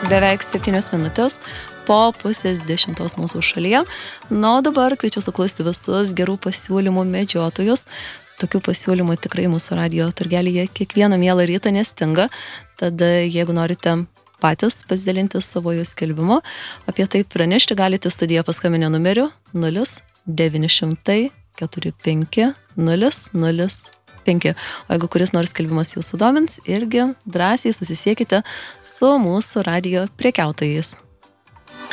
beveik 7 minutės po 9:30 mūsų šalyje. Na, o dabar kviečiu suklusti visus gerų pasiūlymų medžiotojus. Tokių pasiūlymų tikrai mūsų radio turgelyje kiekvieną mielą rytą nestinga. Tada, jeigu norite patys pasidalinti savo jų skelbimu, apie tai pranešti galite studiją paskambinę numeriu 0900 45 005. O jeigu kuris nors skelbimas jūsų domins, irgi drąsiai susisiekite su mūsų radio prekiautojais.